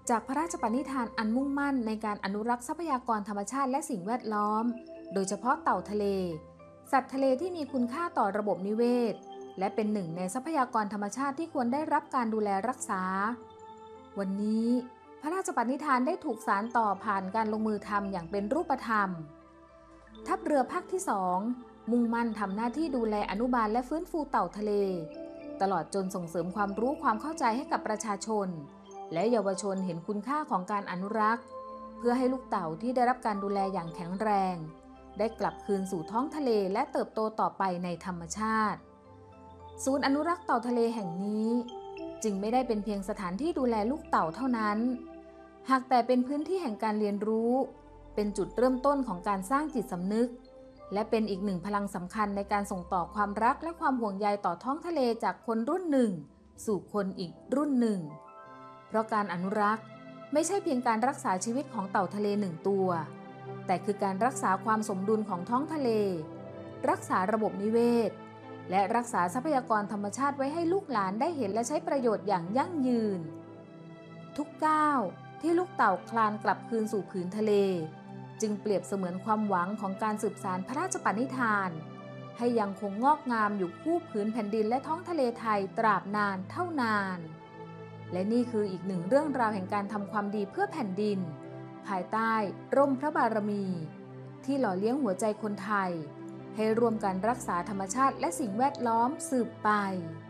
จากพระราชปณิธานอันมุ่งมั่นในการอนุรักษ์ทรัพยากรธรรมชาติและสิ่งแวดล้อมโดยเฉพาะเต่าทะเล สัตว์ทะเลที่มีคุณค่าต่อระบบนิเวศและเป็นหนึ่งในทรัพยากรธรรมชาติที่ควรได้รับการดูแลรักษาวันนี้พระราชปณิธานได้ถูกสานต่อผ่านการลงมือทำอย่างเป็นรูปธรรมทัพเรือภาคที่2มุ่งมั่นทำหน้าที่ดูแลอนุบาลและฟื้นฟูเต่าทะเลตลอดจนส่งเสริมความรู้ความเข้าใจให้กับประชาชนและเยาวชนเห็นคุณค่าของการอนุรักษ์เพื่อให้ลูกเต่าที่ได้รับการดูแลอย่างแข็งแรงได้กลับคืนสู่ท้องทะเลและเติบโตต่อไปในธรรมชาติศูนย์อนุรักษ์เต่าทะเลแห่งนี้จึงไม่ได้เป็นเพียงสถานที่ดูแลลูกเต่าเท่านั้นหากแต่เป็นพื้นที่แห่งการเรียนรู้เป็นจุดเริ่มต้นของการสร้างจิตสำนึกและเป็นอีกหนึ่งพลังสำคัญในการส่งต่อความรักและความห่วงใยต่อท้องทะเลจากคนรุ่นหนึ่งสู่คนอีกรุ่นหนึ่งเพราะการอนุรักษ์ไม่ใช่เพียงการรักษาชีวิตของเต่าทะเลหนึ่งตัวแต่คือการรักษาความสมดุลของท้องทะเลรักษาระบบนิเวศและรักษาทรัพยากรธรรมชาติไว้ให้ลูกหลานได้เห็นและใช้ประโยชน์อย่างยั่งยืนทุกก้าวที่ลูกเต่าคลานกลับคืนสู่ผืนทะเลจึงเปรียบเสมือนความหวังของการสืบสานพระราชปณิธานให้ยังคงงอกงามอยู่คู่ผืนแผ่นดินและท้องทะเลไทยตราบนานเท่านานและนี่คืออีกหนึ่งเรื่องราวแห่งการทำความดีเพื่อแผ่นดินภายใต้ร่มพระบารมีที่หล่อเลี้ยงหัวใจคนไทยให้ร่วมกันรักษาธรรมชาติและสิ่งแวดล้อมสืบไป